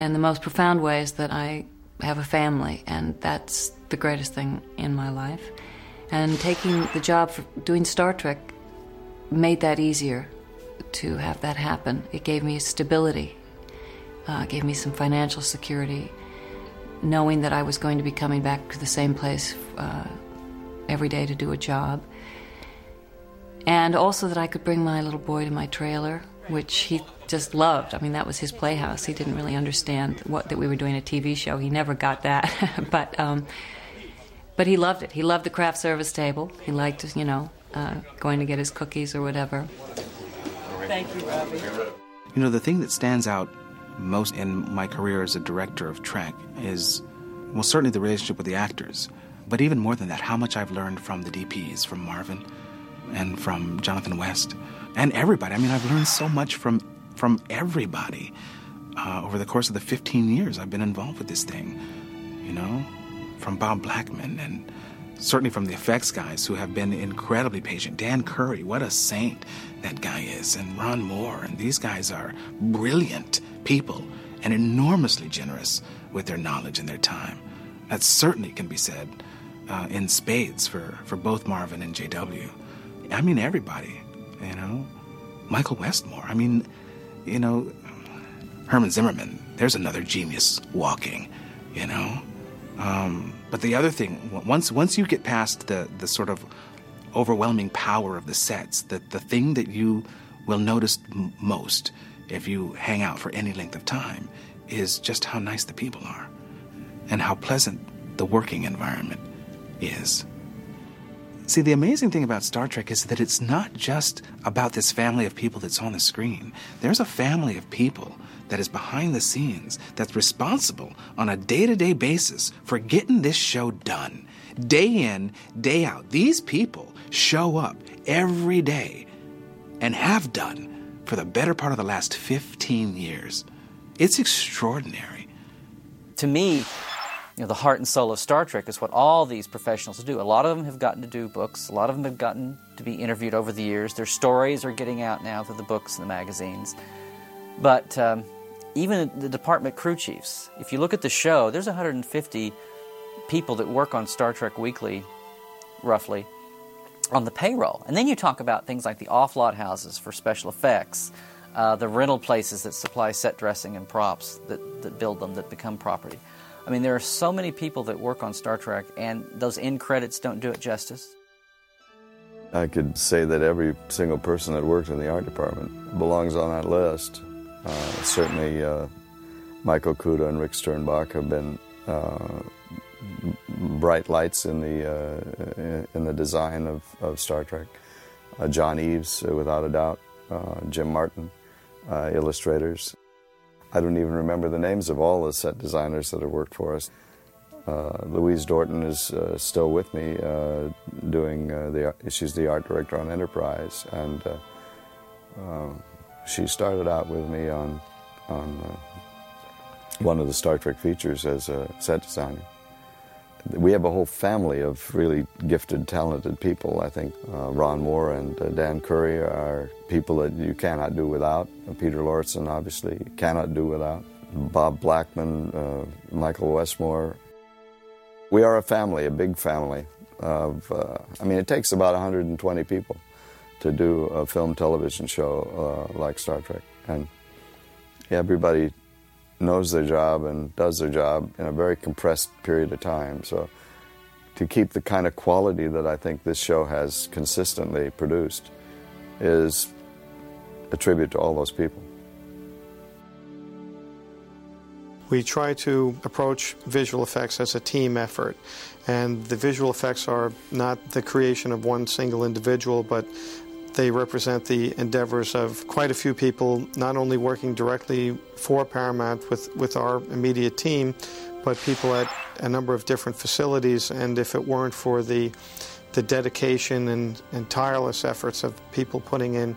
And the most profound way is that I have a family, and that's the greatest thing in my life. And taking the job for doing Star Trek made that easier to have that happen. It gave me stability, gave me some financial security, knowing that I was going to be coming back to the same place every day to do a job. And also that I could bring my little boy to my trailer, which he just loved. I mean, that was his playhouse. He didn't really understand that we were doing a TV show. He never got that. But he loved it. He loved the craft service table. He liked, going to get his cookies or whatever. Thank you, Robbie. You know, the thing that stands out most in my career as a director of Trek is, well, certainly the relationship with the actors. But even more than that, how much I've learned from the DPs, from Marvin and from Jonathan West. And everybody. I mean, I've learned so much from everybody over the course of the 15 years I've been involved with this thing, from Bob Blackman and certainly from the effects guys who have been incredibly patient. Dan Curry, what a saint that guy is, and Ron Moore, and these guys are brilliant people and enormously generous with their knowledge and their time. That certainly can be said in spades for both Marvin and JW. I mean, everybody, Michael Westmore. I mean, Herman Zimmerman, there's another genius walking, But the other thing, once you get past the sort of overwhelming power of the sets, the thing that you will notice most if you hang out for any length of time is just how nice the people are and how pleasant the working environment is. See, the amazing thing about Star Trek is that it's not just about this family of people that's on the screen. There's a family of people that is behind the scenes, that's responsible on a day-to-day basis for getting this show done. Day in, day out. These people show up every day and have done for the better part of the last 15 years. It's extraordinary. To me, the heart and soul of Star Trek is what all these professionals do. A lot of them have gotten to do books. A lot of them have gotten to be interviewed over the years. Their stories are getting out now through the books and the magazines. But even the department crew chiefs, if you look at the show, there's 150 people that work on Star Trek Weekly, roughly, on the payroll. And then you talk about things like the off-lot houses for special effects, the rental places that supply set dressing and props that build them, that become property. I mean, there are so many people that work on Star Trek, and those end credits don't do it justice. I could say that every single person that worked in the art department belongs on that list. Certainly, Michael Kuda and Rick Sternbach have been bright lights in the design of Star Trek. John Eves, without a doubt. Jim Martin, illustrators. I don't even remember the names of all the set designers that have worked for us. Louise Dorton is still with me, she's the art director on Enterprise, and she started out with me on one of the Star Trek features as a set designer. We have a whole family of really gifted, talented people. I think Ron Moore and Dan Curry are people that you cannot do without. Peter Lorreson, obviously, you cannot do without. Bob Blackman, Michael Westmore. We are a family, a big family of, it takes about 120 people to do a film television show like Star Trek. And everybody knows their job and does their job in a very compressed period of time. So to keep the kind of quality that I think this show has consistently produced is a tribute to all those people. We try to approach visual effects as a team effort, and the visual effects are not the creation of one single individual, but they represent the endeavors of quite a few people, not only working directly for Paramount with our immediate team, but people at a number of different facilities. And if it weren't for the dedication and tireless efforts of people putting in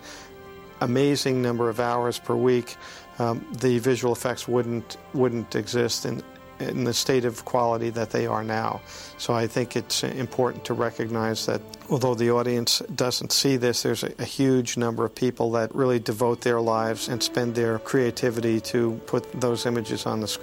amazing number of hours per week, the visual effects wouldn't exist in the state of quality that they are now. So I think it's important to recognize that although the audience doesn't see this, there's a huge number of people that really devote their lives and spend their creativity to put those images on the screen.